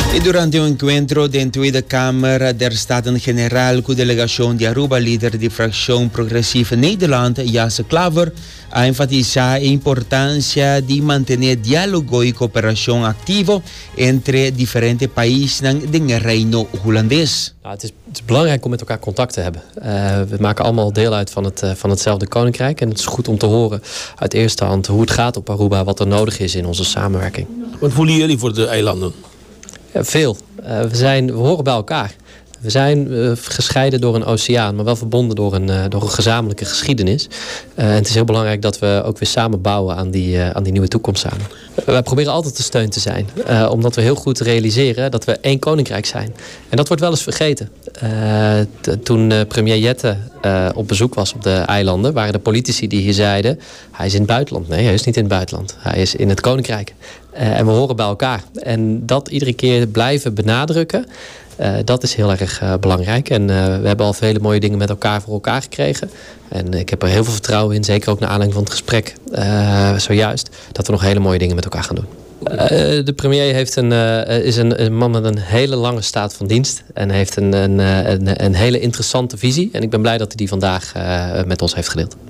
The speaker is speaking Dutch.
Y durante un encuentro de en Tweede Kamer der Staten-Generaal con delegación de Aruba, líder de fracción progresiva Nederland, Jesse Klaver, ha enfatizado la importancia de mantener diálogo y cooperación activo entre diferentes países en el reino holandés. Nou, het is belangrijk om met elkaar contact te hebben. We maken allemaal deel uit van hetzelfde koninkrijk. En het is goed om te horen uit eerste hand hoe het gaat op Aruba, wat er nodig is in onze samenwerking. Wat voelen jullie voor de eilanden? Ja, veel. We horen bij elkaar. We zijn gescheiden door een oceaan, maar wel verbonden door een gezamenlijke geschiedenis. En het is heel belangrijk dat we ook weer samen bouwen aan die nieuwe toekomst samen. Wij proberen altijd de steun te zijn, omdat we heel goed realiseren dat we één koninkrijk zijn. En dat wordt wel eens vergeten. Toen premier Jette op bezoek was op de eilanden, waren er politici die hier zeiden: hij is in het buitenland. Nee, hij is niet in het buitenland. Hij is in het koninkrijk. En we horen bij elkaar. En dat iedere keer blijven benadrukken, dat is heel erg belangrijk. En we hebben al vele mooie dingen met elkaar voor elkaar gekregen. En ik heb er heel veel vertrouwen in, zeker ook naar aanleiding van het gesprek zojuist, dat we nog hele mooie dingen met elkaar gaan doen. De premier is een man met een hele lange staat van dienst en heeft een hele interessante visie. En ik ben blij dat hij die vandaag met ons heeft gedeeld.